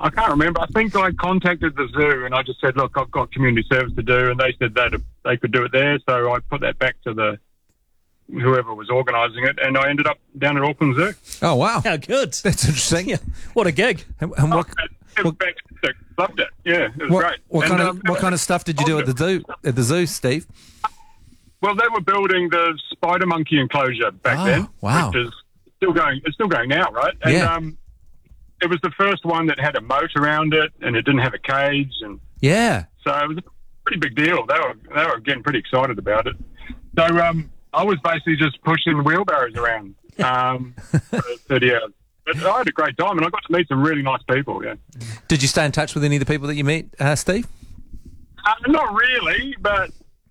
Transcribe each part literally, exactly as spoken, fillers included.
I can't remember. I think I contacted the zoo and I just said, look, I've got community service to do, and they said that they could do it there. So I put that back to the whoever was organising it, and I ended up down at Auckland Zoo. Oh, wow. How good. That's interesting. Yeah. What a gig. And, and what, Oh, it was what, fantastic. Loved it. Yeah, it was what, great. what, And, kind of, um, what kind of stuff did you do at the zoo, at the zoo, Steve? Well, they were building the spider monkey enclosure back Oh, then, wow. which is still going. It's still going now, right? And Yeah. um, it was the first one that had a moat around it, and it didn't have a cage, and Yeah. so it was a pretty big deal. They were they were getting pretty excited about it. So um, I was basically just pushing wheelbarrows around um, for thirty hours. But I had a great time, and I got to meet some really nice people. Yeah. Did you stay in touch with any of the people that you meet, uh, Steve? Uh, not really, but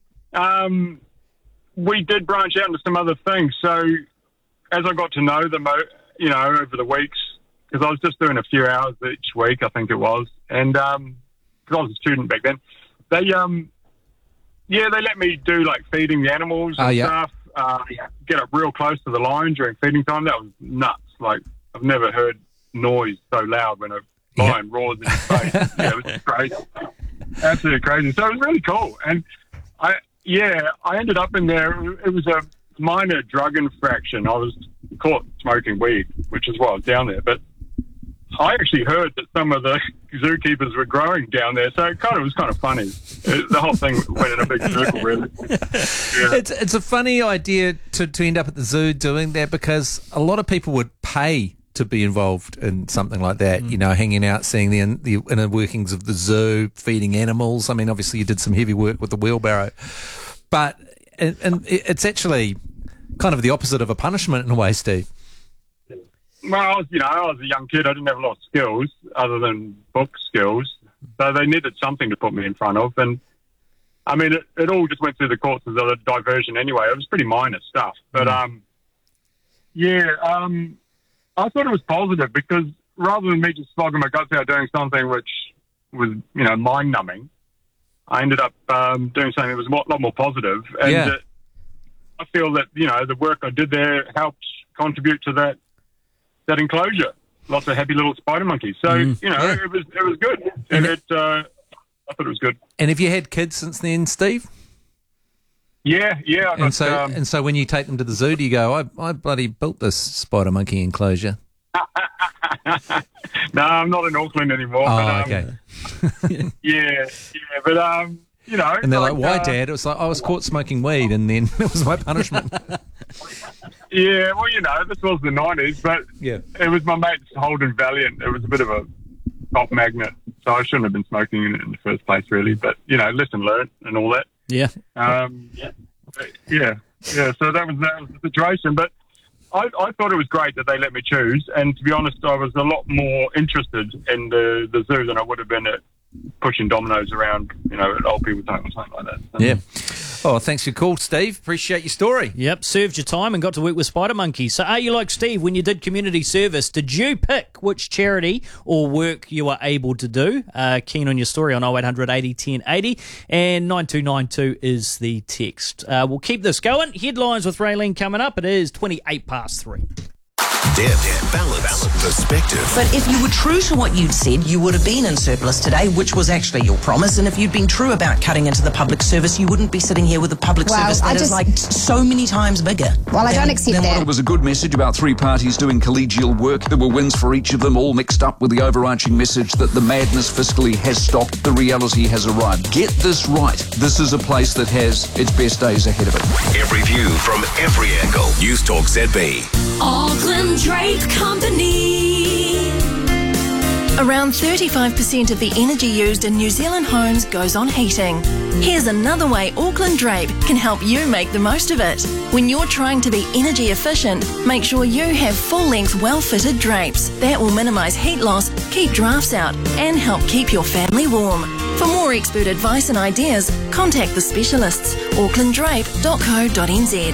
um, we did branch out into some other things. So as I got to know them, uh, you know, over the weeks, because I was just doing a few hours each week, I think it was, and because um, I was a student back then, they, um, yeah, they let me do like feeding the animals and Oh, yeah. stuff. Uh, get up real close to the lion during feeding time. That was nuts. Like I've never heard noise so loud when a lion Yeah. roars in your face. Yeah, it was crazy, absolutely crazy. So it was really cool, and I, yeah, I ended up in there. It was a minor drug infraction. I was caught smoking weed, which is why I was down there. But I actually heard that some of the zookeepers were growing down there, so it kind of was kind of funny. It, the whole thing went in a big circle, really. Yeah. It's it's a funny idea to, to end up at the zoo doing that, because a lot of people would pay to be involved in something like that, you know, hanging out, seeing the, the inner workings of the zoo, feeding animals. I mean, obviously you did some heavy work with the wheelbarrow, but and, and it's actually kind of the opposite of a punishment in a way, Steve. Well, I was, you know, I was a young kid. I didn't have a lot of skills other than book skills, so they needed something to put me in front of. And I mean, it, it all just went through the course as a diversion anyway. It was pretty minor stuff, but um, yeah, um, I thought it was positive because rather than me just slogging my guts out doing something which was, you know, mind numbing, I ended up um, doing something that was a lot more positive. And Yeah. uh, I feel that, you know, the work I did there helped contribute to that. that enclosure. Lots of happy little spider monkeys. So, Mm, you know, yeah. it was it was good. And it, uh, I thought it was good. And have you had kids since then, Steve? Yeah, yeah. I And got, so, um, and so when you take them to the zoo, do you go, I, I bloody built this spider monkey enclosure? no, I'm not in Auckland anymore. Oh, but, um, okay. Yeah, yeah. But, um, you know. And they're like, why, uh, Dad? It was like, I was caught smoking weed, and then it was my punishment. Yeah, well, you know, this was the nineties, but Yeah. it was my mate's Holden Valiant. It was a bit of a top magnet, so I shouldn't have been smoking in it in the first place, really. But, you know, lesson learned and all that. Yeah. Um, yeah, yeah, yeah. So that was that was the situation. But I, I thought it was great that they let me choose. And to be honest, I was a lot more interested in the, the zoo than I would have been at pushing dominoes around, you know, at old people's home or something like that. So, Yeah. Oh, thanks for your call, Steve. Appreciate your story. Yep, served your time and got to work with spider monkeys. So are you like Steve, when you did community service, did you pick which charity or work you were able to do? Uh, keen on your story on oh eight hundred eighty ten eighty, and nine two nine two is the text. Uh, we'll keep this going. Headlines with Raylene coming up. It is twenty-eight past three. Depth, balance, perspective. But if you were true to what you'd said, you would have been in surplus today, which was actually your promise. And if you'd been true about cutting into the public service, you wouldn't be sitting here with a public Well, service that I is just- like so many times bigger. Well, I than- don't accept than what that. it It was a good message about three parties doing collegial work. There were wins for each of them, all mixed up with the overarching message that the madness fiscally has stopped. The reality has arrived. Get this right. This is a place that has its best days ahead of it. Every view from every angle. News Talk Z B. Auckland Drape Company. Around thirty-five percent of the energy used in New Zealand homes goes on heating. Here's another way Auckland Drape can help you make the most of it. When you're trying to be energy efficient, make sure you have full-length, well-fitted drapes. That will minimise heat loss, keep drafts out, and help keep your family warm. For more expert advice and ideas, contact the specialists. auckland drape dot co dot n z.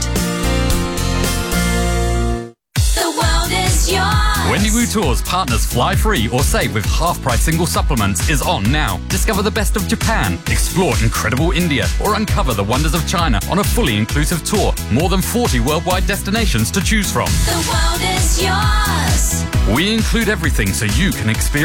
The world is yours. Wendy Wu Tours Partners Fly Free or Save with half-price single supplements is on now. Discover the best of Japan, explore incredible India, or uncover the wonders of China on a fully inclusive tour. More than forty worldwide destinations to choose from. The world is yours. We include everything so you can experience